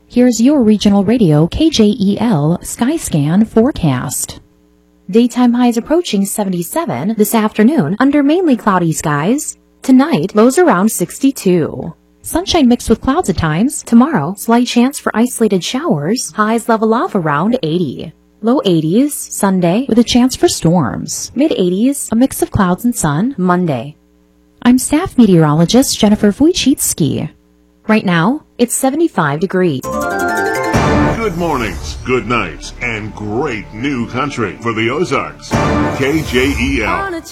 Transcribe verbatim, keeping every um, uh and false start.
Here's your regional radio K J E L Skyscan forecast. Daytime highs approaching seventy-seven this afternoon under mainly cloudy skies. Tonight, lows around sixty-two. Sunshine mixed with clouds at times. Tomorrow, slight chance for isolated showers. Highs level off around eighty. Low eighties, Sunday, with a chance for storms. Mid eighties, a mix of clouds and sun, Monday. I'm staff meteorologist Jennifer Wojcicki. Right now, it's seventy-five degrees. Good mornings, good nights, and great new country for the Ozarks. K J E L.